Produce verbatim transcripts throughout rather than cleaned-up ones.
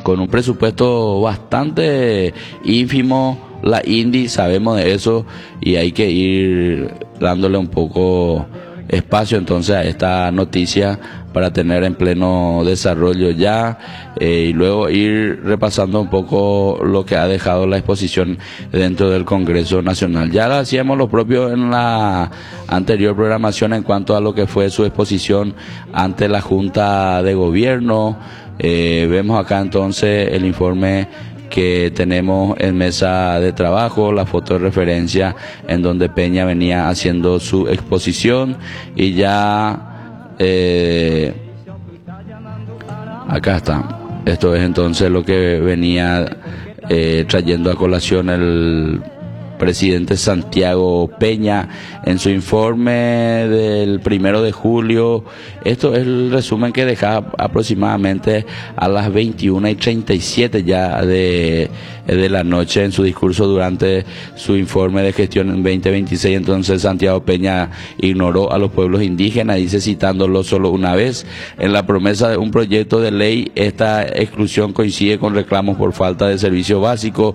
con un presupuesto bastante ínfimo. La INDI, sabemos de eso y hay que ir dándole un poco espacio entonces a esta noticia para tener en pleno desarrollo ya, eh, y luego ir repasando un poco lo que ha dejado la exposición dentro del Congreso Nacional. Ya lo hacíamos lo propio en la anterior programación en cuanto a lo que fue su exposición ante la Junta de Gobierno. Eh, vemos acá entonces el informe que tenemos en mesa de trabajo, la foto de referencia en donde Peña venía haciendo su exposición y ya eh, acá está. Esto es entonces lo que venía eh, trayendo a colación el presidente Santiago Peña en su informe del primero de julio. Esto es el resumen que deja aproximadamente a las veintiuna y treinta y siete ya de, de la noche en su discurso durante su informe de gestión en veinte veintiséis. Entonces Santiago Peña ignoró a los pueblos indígenas, dice citándolo solo una vez: en la promesa de un proyecto de ley, esta exclusión coincide con reclamos por falta de servicio básico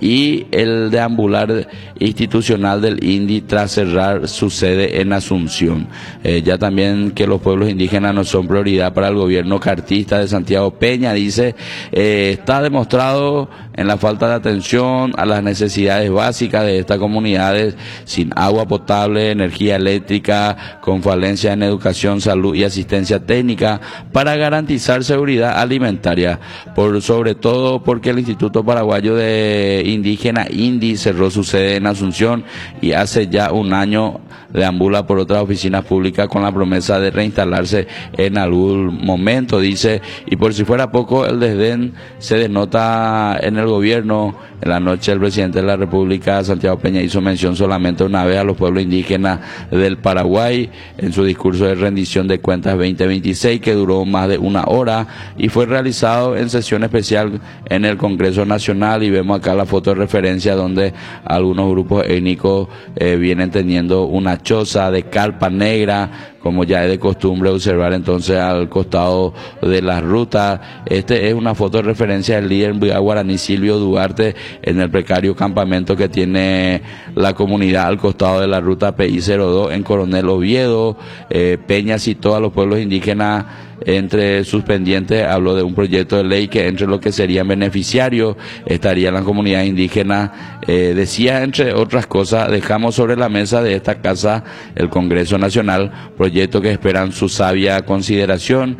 y el deambular institucional del INDI tras cerrar su sede en Asunción. Eh, ya también que los pueblos indígenas no son prioridad para el gobierno cartista de Santiago Peña, dice, eh, está demostrado en la falta de atención a las necesidades básicas de estas comunidades sin agua potable, energía eléctrica, con falencia en educación, salud y asistencia técnica para garantizar seguridad alimentaria, por sobre todo porque el Instituto Paraguayo de Indígena INDI cerró su sede en Asunción y hace ya un año deambula por otras oficinas públicas con la promesa de reinstalarse en algún momento, dice, y por si fuera poco el desdén se denota en el gobierno. En la noche el presidente de la República, Santiago Peña, hizo mención solamente una vez a los pueblos indígenas del Paraguay en su discurso de rendición de cuentas veinte veintiséis, que duró más de una hora y fue realizado en sesión especial en el Congreso Nacional. Y vemos acá la foto de referencia donde algunos grupos étnicos eh, vienen teniendo una choza de carpa negra, como ya es de costumbre observar entonces al costado de la ruta. Este es una foto de referencia del líder guaraní Silvio Duarte en el precario campamento que tiene la comunidad al costado de la ruta P I cero dos en Coronel Oviedo. Eh, Peña citó a los pueblos indígenas entre sus pendientes, habló de un proyecto de ley que entre los que serían beneficiarios estarían las comunidades indígenas. Eh, decía, entre otras cosas, dejamos sobre la mesa de esta casa, el Congreso Nacional, proyectos que esperan su sabia consideración,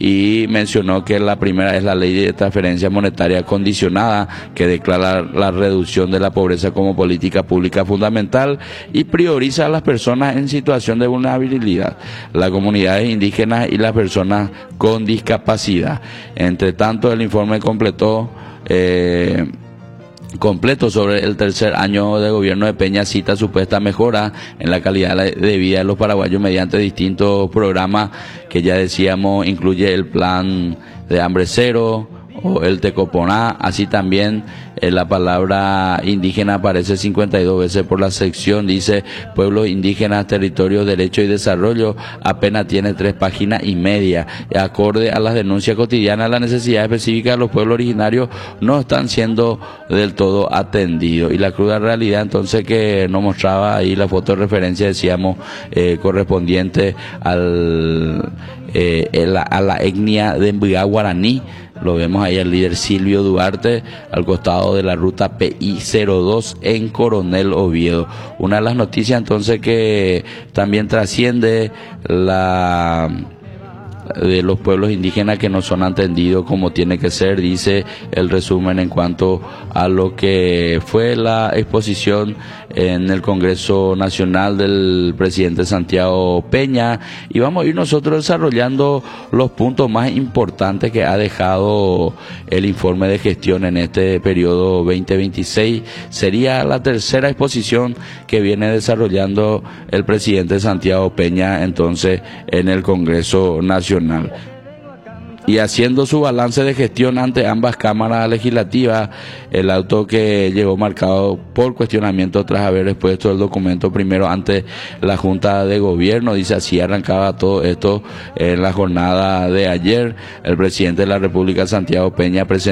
y mencionó que la primera es la ley de transferencia monetaria condicionada, que declara la reducción de la pobreza como política pública fundamental y prioriza a las personas en situación de vulnerabilidad, las comunidades indígenas y las personas con discapacidad. Entre tanto, el informe completó eh, completo sobre el tercer año de gobierno de Peña cita supuesta mejora en la calidad de vida de los paraguayos mediante distintos programas que ya decíamos incluye el plan de hambre cero o el Tecoponá. Así también eh, la palabra indígena aparece cincuenta y dos veces por la sección, dice pueblos indígenas, territorios, derecho y desarrollo, apenas tiene tres páginas y media. Acorde a las denuncias cotidianas, las necesidades específicas de los pueblos originarios no están siendo del todo atendidos. Y la cruda realidad entonces que nos mostraba ahí la foto de referencia, decíamos, eh, correspondiente al, eh, el, a la etnia de Mbuyá guaraní. Lo vemos ahí al líder Silvio Duarte al costado de la ruta P I cero dos en Coronel Oviedo. Una de las noticias entonces que también trasciende la de los pueblos indígenas que no son atendidos como tiene que ser, dice el resumen en cuanto a lo que fue la exposición en el Congreso Nacional del presidente Santiago Peña. Y vamos a ir nosotros desarrollando los puntos más importantes que ha dejado el informe de gestión en este periodo veinte veintiséis. Sería la tercera exposición que viene desarrollando el presidente Santiago Peña entonces en el Congreso Nacional, y haciendo su balance de gestión ante ambas cámaras legislativas. El auto que llegó marcado por cuestionamiento tras haber expuesto el documento primero ante la Junta de Gobierno. Dice, así arrancaba todo esto en la jornada de ayer. El presidente de la República, Santiago Peña, presentó